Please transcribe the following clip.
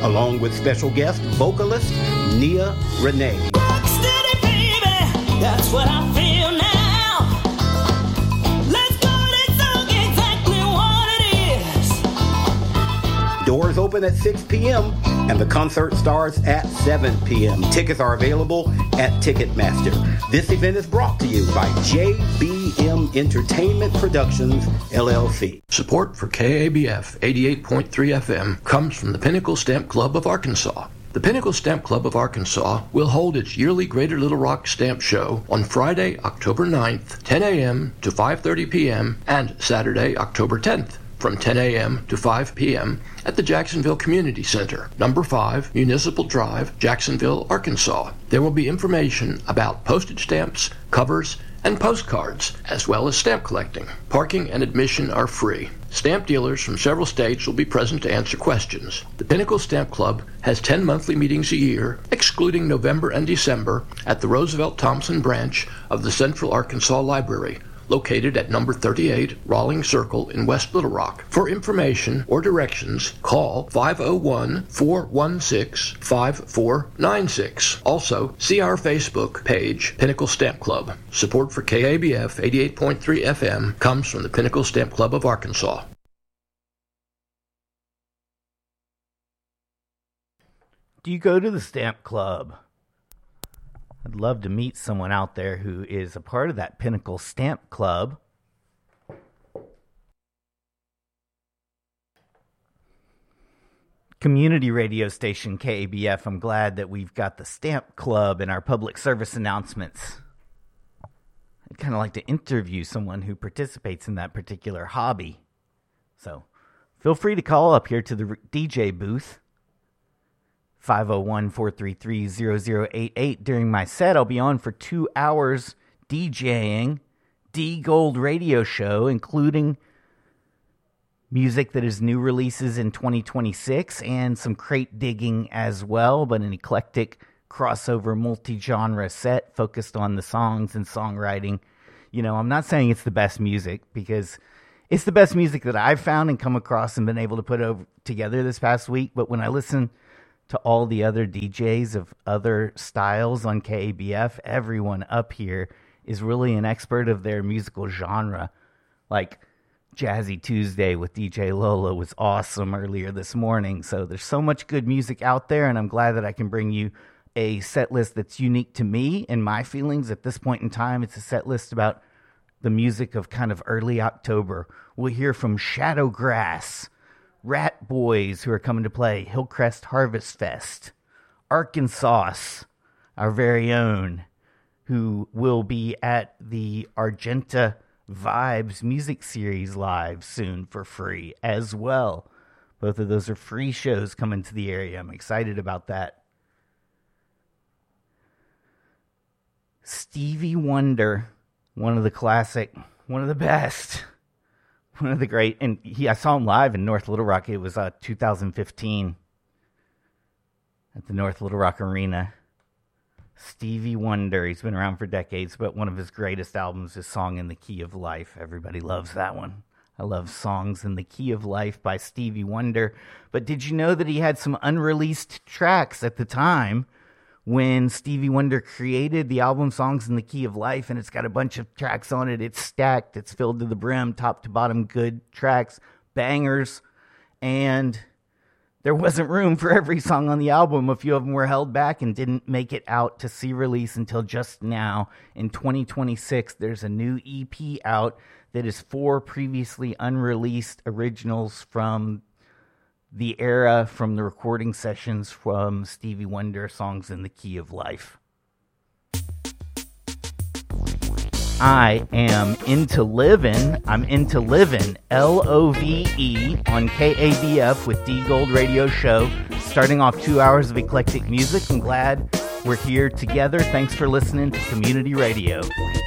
along with special guest vocalist Nia Renee. Rocksteady, baby, that's what I feel now. Let's call it so exactly what it is. Doors open at 6 p.m. and the concert starts at 7 p.m. Tickets are available at Ticketmaster. This event is brought to you by JBM Entertainment Productions, LLC. Support for KABF 88.3 FM comes from the Pinnacle Stamp Club of Arkansas. The Pinnacle Stamp Club of Arkansas will hold its yearly Greater Little Rock Stamp Show on Friday, October 9th, 10 a.m. to 5:30 p.m. and Saturday, October 10th, from 10 a.m. to 5 p.m. at the Jacksonville Community Center, number 5, Municipal Drive, Jacksonville, Arkansas. There will be information about postage stamps, covers, and postcards, as well as stamp collecting. Parking and admission are free. Stamp dealers from several states will be present to answer questions. The Pinnacle Stamp Club has 10 monthly meetings a year, excluding November and December, at the Roosevelt Thompson branch of the Central Arkansas Library, located at number 38 Rawlings Circle in West Little Rock. For information or directions, call 501-416-5496. Also, see our Facebook page, Pinnacle Stamp Club. Support for KABF 88.3 FM comes from the Pinnacle Stamp Club of Arkansas. Do you go to the Stamp Club? I'd love to meet someone out there who is a part of that Pinnacle Stamp Club. Community radio station KABF, I'm glad that we've got the Stamp Club in our public service announcements. I'd kind of like to interview someone who participates in that particular hobby. So feel free to call up here to the DJ booth. 501-433-0088. During my set, I'll be on for 2 hours DJing D Gold Radio Show, including music that is new releases in 2026 and some crate digging as well, but an eclectic crossover multi-genre set focused on the songs and songwriting. You know, I'm not saying it's the best music, because it's the best music that I've found and come across and been able to put together this past week, but when I listen to all the other DJs of other styles on KABF, everyone up here is really an expert of their musical genre. Like Jazzy Tuesday with DJ Lola was awesome earlier this morning. So there's so much good music out there, and I'm glad that I can bring you a set list that's unique to me and my feelings at this point in time. It's a set list about the music of kind of early October. We'll hear from Shadowgrass, Rat Boys, who are coming to play Hillcrest Harvest Fest, Arkansas, our very own, who will be at the Argenta Vibes Music Series live soon for free as well. Both of those are free shows coming to the area. I'm excited about that. Stevie Wonder, one of the classic, one of the best, one of the great, and I saw him live in North Little Rock. It was 2015 at the North Little Rock Arena. Stevie Wonder, he's been around for decades, but one of his greatest albums is Song in the Key of Life. Everybody loves that one. I love Songs in the Key of Life by Stevie Wonder. But did you know that he had some unreleased tracks at the time when Stevie Wonder created the album Songs in the Key of Life, and it's got a bunch of tracks on it. It's stacked. It's filled to the brim, top to bottom, good tracks, bangers, and there wasn't room for every song on the album. A few of them were held back and didn't make it out to see release until just now. In 2026, there's a new EP out that is 4 previously unreleased originals from the era, from the recording sessions from Stevie Wonder, Songs in the Key of Life. I am into living. I'm into living. LOVE on KABF with D Gold Radio Show. Starting off 2 hours of eclectic music. I'm glad we're here together. Thanks for listening to Community Radio.